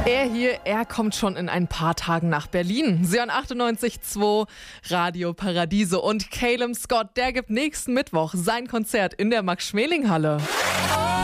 Er kommt schon in ein paar Tagen nach Berlin. Sie hören 98.2 Radio Paradiso und Calum Scott, der gibt nächsten Mittwoch sein Konzert in der Max-Schmeling-Halle.